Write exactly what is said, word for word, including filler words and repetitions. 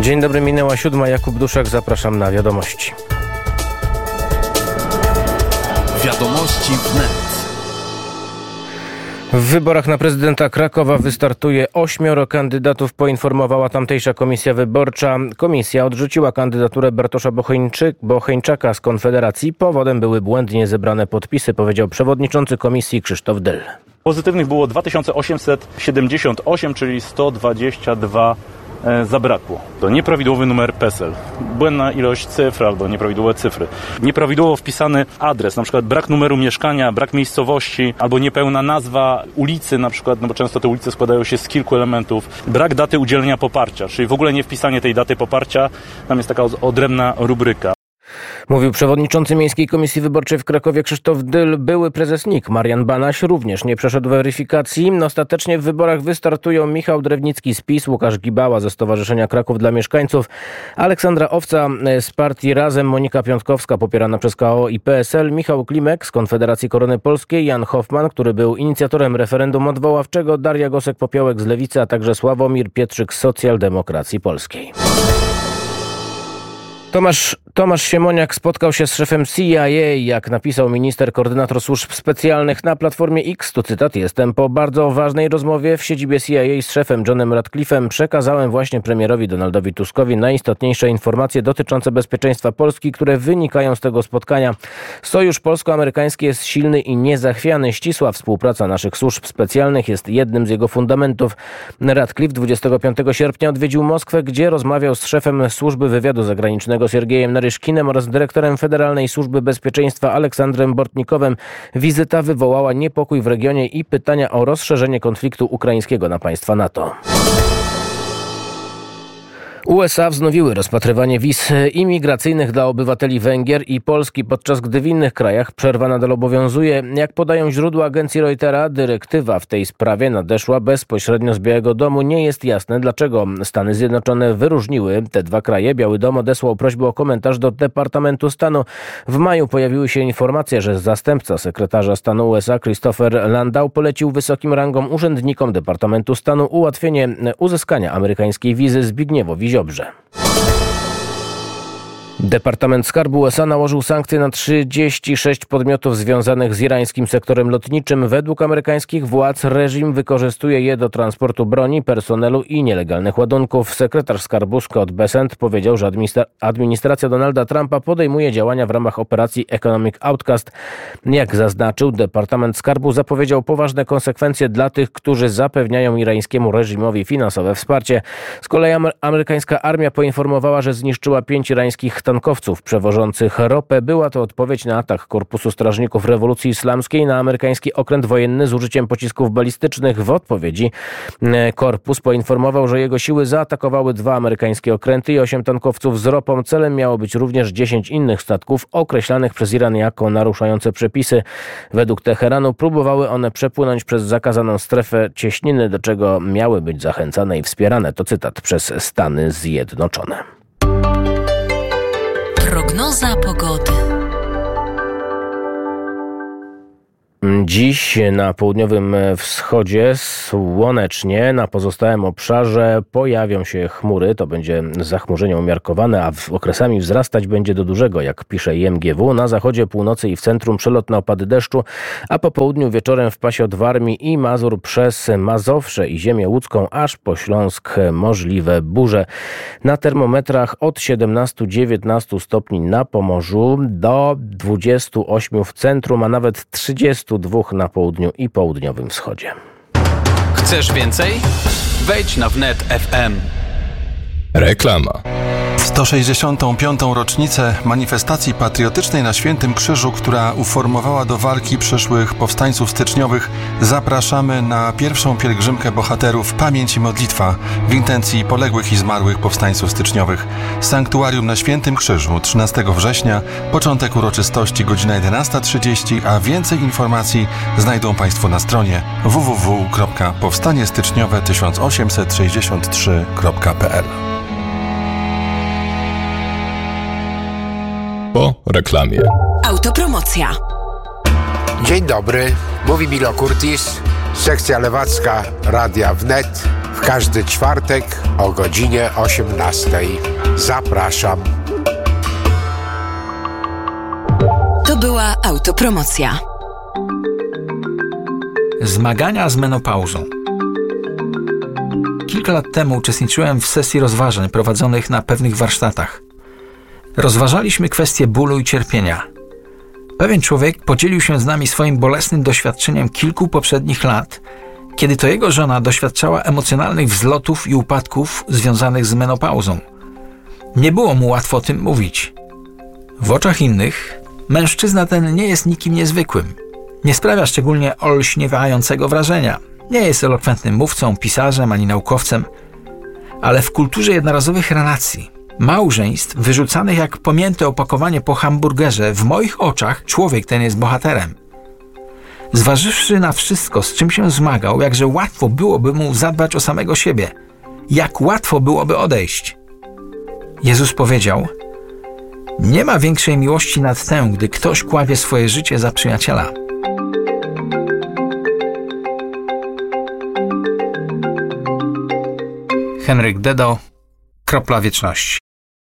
Dzień dobry, minęła siódma. Jakub Duszek, zapraszam na wiadomości. Wiadomości wnet. W wyborach na prezydenta Krakowa wystartuje ośmioro kandydatów, poinformowała tamtejsza komisja wyborcza. Komisja odrzuciła kandydaturę Bartosza Bocheńczyk, Bocheńczaka z Konfederacji. Powodem były błędnie zebrane podpisy, powiedział przewodniczący komisji Krzysztof Dyll. Pozytywnych było dwa tysiące osiemset siedemdziesiąt osiem, czyli sto dwadzieścia dwa e, zabrakło. To nieprawidłowy numer PESEL, błędna ilość cyfr albo nieprawidłowe cyfry. Nieprawidłowo wpisany adres, na przykład brak numeru mieszkania, brak miejscowości albo niepełna nazwa ulicy, na przykład, no bo często te ulice składają się z kilku elementów. Brak daty udzielenia poparcia, czyli w ogóle nie wpisanie tej daty poparcia. Tam jest taka odrębna rubryka. Mówił przewodniczący Miejskiej Komisji Wyborczej w Krakowie Krzysztof Dyll. Były prezes N I K Marian Banaś również nie przeszedł weryfikacji. Ostatecznie w wyborach wystartują Michał Drewnicki z PiS, Łukasz Gibała ze Stowarzyszenia Kraków dla Mieszkańców, Aleksandra Owca z partii Razem, Monika Piątkowska popierana przez K O i P S L, Michał Klimek z Konfederacji Korony Polskiej, Jan Hoffman, który był inicjatorem referendum odwoławczego, Daria Gosek-Popiołek z Lewicy, a także Sławomir Pietrzyk z Socjaldemokracji Polskiej. Tomasz, Tomasz Siemoniak spotkał się z szefem C I A, jak napisał minister koordynator służb specjalnych na Platformie X. Tu cytat: jestem po bardzo ważnej rozmowie w siedzibie C I A z szefem Johnem Ratcliffe'em. Przekazałem właśnie premierowi Donaldowi Tuskowi najistotniejsze informacje dotyczące bezpieczeństwa Polski, które wynikają z tego spotkania. Sojusz polsko-amerykański jest silny i niezachwiany. Ścisła współpraca naszych służb specjalnych jest jednym z jego fundamentów. Ratcliffe dwudziestego piątego sierpnia odwiedził Moskwę, gdzie rozmawiał z szefem służby wywiadu zagranicznego Siergiejem Naryszkinem oraz dyrektorem Federalnej Służby Bezpieczeństwa Aleksandrem Bortnikowem. Wizyta wywołała niepokój w regionie i pytania o rozszerzenie konfliktu ukraińskiego na państwa NATO. U S A wznowiły rozpatrywanie wiz imigracyjnych dla obywateli Węgier i Polski, podczas gdy w innych krajach przerwa nadal obowiązuje. Jak podają źródła agencji Reutera, dyrektywa w tej sprawie nadeszła bezpośrednio z Białego Domu. Nie jest jasne, dlaczego Stany Zjednoczone wyróżniły te dwa kraje. Biały Dom odesłał prośbę o komentarz do Departamentu Stanu. W maju pojawiły się informacje, że zastępca sekretarza stanu U S A Christopher Landau polecił wysokim rangom urzędnikom Departamentu Stanu ułatwienie uzyskania amerykańskiej wizy Zbigniewowi Ziobrze. Departament Skarbu U S A nałożył sankcje na trzydzieści sześć podmiotów związanych z irańskim sektorem lotniczym. Według amerykańskich władz reżim wykorzystuje je do transportu broni, personelu i nielegalnych ładunków. Sekretarz skarbu Scott Bessent powiedział, że administra- administracja Donalda Trumpa podejmuje działania w ramach operacji Economic Outcast. Jak zaznaczył, Departament Skarbu zapowiedział poważne konsekwencje dla tych, którzy zapewniają irańskiemu reżimowi finansowe wsparcie. Z kolei amer- amerykańska armia poinformowała, że zniszczyła pięć irańskich tankowców przewożących ropę. Była to odpowiedź na atak Korpusu Strażników Rewolucji Islamskiej na amerykański okręt wojenny z użyciem pocisków balistycznych. W odpowiedzi korpus poinformował, że jego siły zaatakowały dwa amerykańskie okręty i osiem tankowców z ropą. Celem miało być również dziesięć innych statków określanych przez Iran jako naruszające przepisy. Według Teheranu próbowały one przepłynąć przez zakazaną strefę cieśniny, do czego miały być zachęcane i wspierane. To cytat przez Stany Zjednoczone. Prognoza pogody. Dziś na południowym wschodzie słonecznie, na pozostałym obszarze pojawią się chmury. To będzie zachmurzenie umiarkowane, a okresami wzrastać będzie do dużego, jak pisze I M G W. Na zachodzie, północy i w centrum przelotne opady deszczu, a po południu wieczorem w pasie od Warmii i Mazur przez Mazowsze i ziemię łódzką aż po Śląsk możliwe burze. Na termometrach od siedemnastu do dziewiętnastu stopni na Pomorzu do dwudziestu ośmiu w centrum, a nawet trzydziestu dwóch na południu i południowym wschodzie. Chcesz więcej? Wejdź na wnet kropka f m. Reklama. sto sześćdziesiątą piątą rocznicę manifestacji patriotycznej na Świętym Krzyżu, która uformowała do walki przyszłych powstańców styczniowych, zapraszamy na pierwszą pielgrzymkę bohaterów Pamięć i Modlitwa w intencji poległych i zmarłych powstańców styczniowych. Sanktuarium na Świętym Krzyżu, trzynastego września, początek uroczystości godzina jedenasta trzydzieści, a więcej informacji znajdą Państwo na stronie w w w kropka powstanie styczniowe tysiąc osiemset sześćdziesiąt trzy kropka p l. Po reklamie. Autopromocja. Dzień dobry, mówi Milo Kurtis, sekcja lewacka Radia Wnet w W każdy czwartek o godzinie osiemnastej. Zapraszam. To była autopromocja. Zmagania z menopauzą. Kilka lat temu uczestniczyłem w sesji rozważań prowadzonych na pewnych warsztatach. Rozważaliśmy kwestie bólu i cierpienia. Pewien człowiek podzielił się z nami swoim bolesnym doświadczeniem kilku poprzednich lat, kiedy to jego żona doświadczała emocjonalnych wzlotów i upadków związanych z menopauzą. Nie było mu łatwo o tym mówić. W oczach innych mężczyzna ten nie jest nikim niezwykłym. Nie sprawia szczególnie olśniewającego wrażenia. Nie jest elokwentnym mówcą, pisarzem ani naukowcem, ale w kulturze jednorazowych relacji, małżeństw wyrzucanych jak pomięte opakowanie po hamburgerze, w moich oczach człowiek ten jest bohaterem. Zważywszy na wszystko, z czym się zmagał, jakże łatwo byłoby mu zadbać o samego siebie. Jak łatwo byłoby odejść. Jezus powiedział: nie ma większej miłości nad tę, gdy ktoś kładzie swoje życie za przyjaciela. Henryk Dedo, Kropla Wieczności.